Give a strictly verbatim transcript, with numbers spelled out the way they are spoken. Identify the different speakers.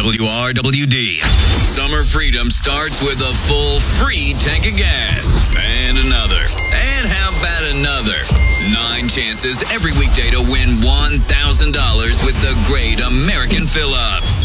Speaker 1: W R W D. Summer freedom starts with a full free tank of gas. And another. And how about another? Nine chances every weekday to win one thousand dollars with the Great American Fill-Up.